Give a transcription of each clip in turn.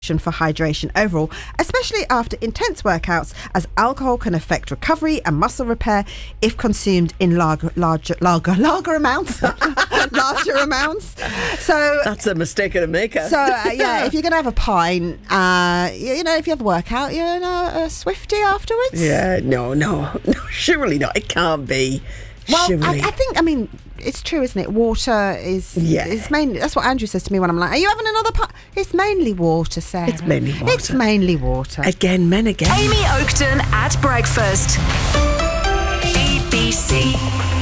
for hydration overall, especially after intense workouts, as alcohol can affect recovery and muscle repair if consumed in larger amounts. Larger amounts. So that's a mistake of a maker. So if you're going to have a pint, if you have a workout, a Swifty afterwards. Yeah, no, surely not. It can't be. Well, I think, it's true, isn't it? Water is mainly, that's what Andrew says to me when I'm like, are you having another pot? It's mainly water, Sarah. It's mainly water. Again, men again. Amy Oakton at breakfast. BBC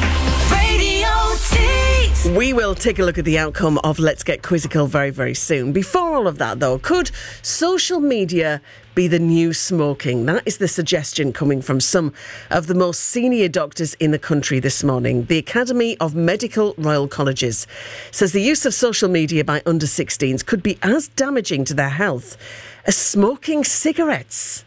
Radio Tees. We will take a look at the outcome of Let's Get Quizzical very, very soon. Before all of that, though, could social media be the new smoking? That is the suggestion coming from some of the most senior doctors in the country this morning. The Academy of Medical Royal Colleges says the use of social media by under 16s could be as damaging to their health as smoking cigarettes.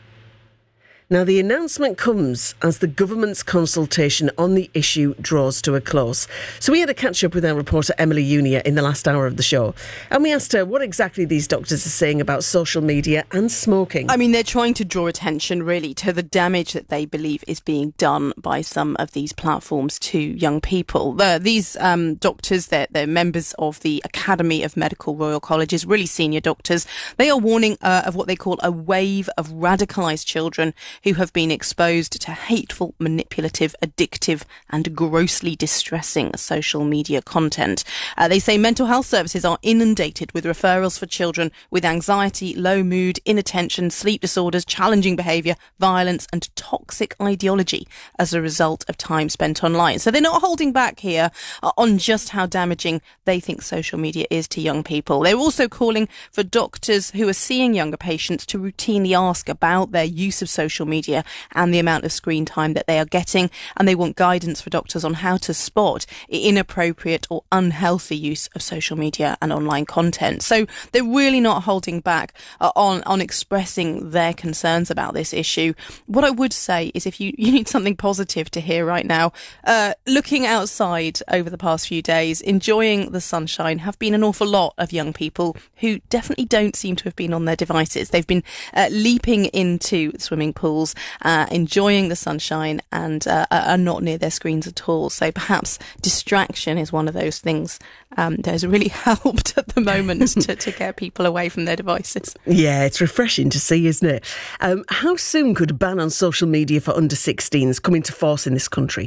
Now, the announcement comes as the government's consultation on the issue draws to a close. So we had a catch-up with our reporter Emily Unia in the last hour of the show, and we asked her what exactly these doctors are saying about social media and smoking. They're trying to draw attention, really, to the damage that they believe is being done by some of these platforms to young people. These doctors, they're members of the Academy of Medical Royal Colleges, really senior doctors. They are warning of what they call a wave of radicalised children who have been exposed to hateful, manipulative, addictive and grossly distressing social media content. They say mental health services are inundated with referrals for children with anxiety, low mood, inattention, sleep disorders, challenging behaviour, violence and toxic ideology as a result of time spent online. So they're not holding back here on just how damaging they think social media is to young people. They're also calling for doctors who are seeing younger patients to routinely ask about their use of social media and the amount of screen time that they are getting, and they want guidance for doctors on how to spot inappropriate or unhealthy use of social media and online content. So they're really not holding back on expressing their concerns about this issue. What I would say is, if you need something positive to hear right now, looking outside over the past few days, enjoying the sunshine, have been an awful lot of young people who definitely don't seem to have been on their devices. They've been leaping into swimming pools, enjoying the sunshine, and are not near their screens at all. So perhaps distraction is one of those things that has really helped at the moment to get people away from their devices. Yeah, it's refreshing to see, isn't it? How soon could a ban on social media for under 16s come into force in this country?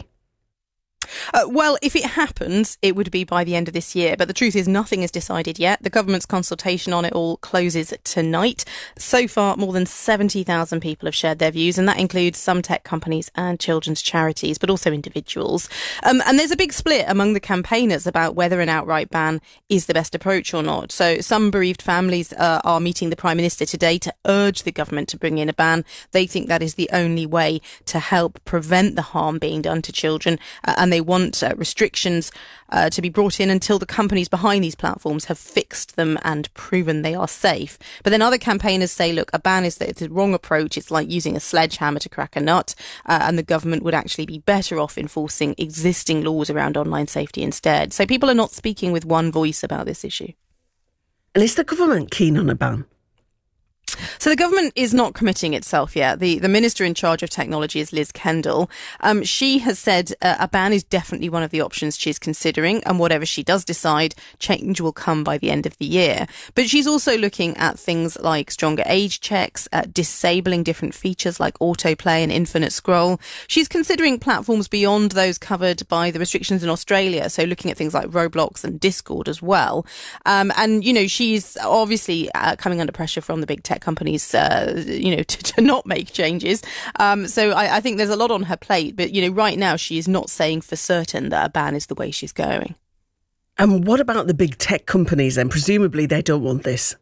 Well, if it happens, it would be by the end of this year. But the truth is, nothing is decided yet. The government's consultation on it all closes tonight. So far, more than 70,000 people have shared their views, and that includes some tech companies and children's charities, but also individuals. And there's a big split among the campaigners about whether an outright ban is the best approach or not. So some bereaved families are meeting the Prime Minister today to urge the government to bring in a ban. They think that is the only way to help prevent the harm being done to children, and they want restrictions to be brought in until the companies behind these platforms have fixed them and proven they are safe. But then other campaigners say, look, a ban is the wrong approach. It's like using a sledgehammer to crack a nut, and the government would actually be better off enforcing existing laws around online safety instead. So people are not speaking with one voice about this issue. And is the government keen on a ban? So the government is not committing itself yet. The minister in charge of technology is Liz Kendall. She has said a ban is definitely one of the options she's considering, and whatever she does decide, change will come by the end of the year. But she's also looking at things like stronger age checks, disabling different features like autoplay and infinite scroll. She's considering platforms beyond those covered by the restrictions in Australia, so looking at things like Roblox and Discord as well. And, you know, she's obviously coming under pressure from the big tech companies, to not make changes. So I think there's a lot on her plate. But, right now she is not saying for certain that a ban is the way she's going. And what about the big tech companies then? Presumably they don't want this.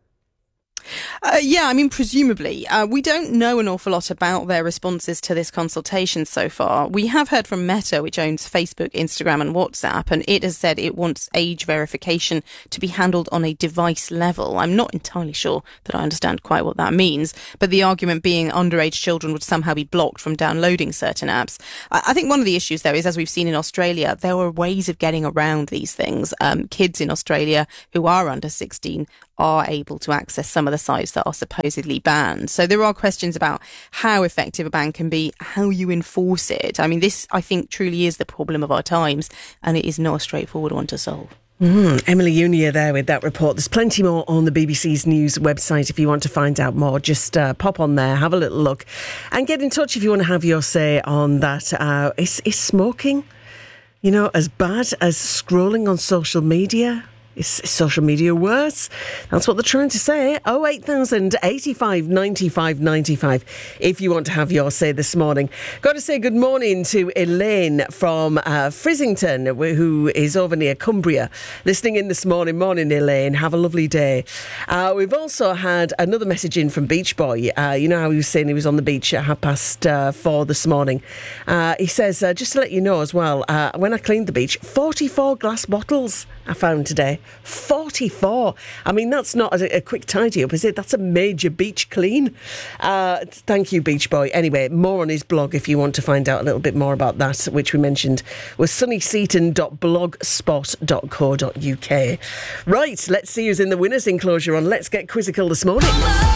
Presumably. We don't know an awful lot about their responses to this consultation so far. We have heard from Meta, which owns Facebook, Instagram and WhatsApp, and it has said it wants age verification to be handled on a device level. I'm not entirely sure that I understand quite what that means, but the argument being underage children would somehow be blocked from downloading certain apps. I think one of the issues, though, is, as we've seen in Australia, there are ways of getting around these things. Kids in Australia who are under 16 are able to access some of the sites that are supposedly banned. So there are questions about how effective a ban can be, how you enforce it. I mean, this, I think, truly is the problem of our times, and it is not a straightforward one to solve. Emily Unia there with that report. There's plenty more on the BBC's news website if you want to find out more. Just pop on there, have a little look, and get in touch if you want to have your say on that. Is smoking, as bad as scrolling on social media? Is social media worse? That's what they're trying to say. 08000 85 95 95 if you want to have your say this morning. Got to say good morning to Elaine from Frizzington, who is over near Cumbria, listening in this morning. Morning, Elaine. Have a lovely day. We've also had another message in from Beach Boy. You know how he was saying he was on the beach at 4:30 this morning. He says, just to let you know as well, when I cleaned the beach, 44 glass bottles I found today. 44. I mean, that's not a quick tidy up, is it? That's a major beach clean. Thank you, Beach Boy. Anyway, more on his blog if you want to find out a little bit more about that, which we mentioned was sunnyseaton.blogspot.co.uk. Right, let's see who's in the winner's enclosure on Let's Get Quizzical this morning.